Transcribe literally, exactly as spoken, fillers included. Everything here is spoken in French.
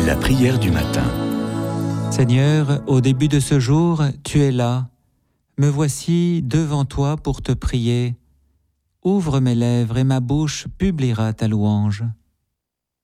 La prière du matin. Seigneur, au début de ce jour, tu es là. Me voici devant toi pour te prier. Ouvre mes lèvres et ma bouche publiera ta louange.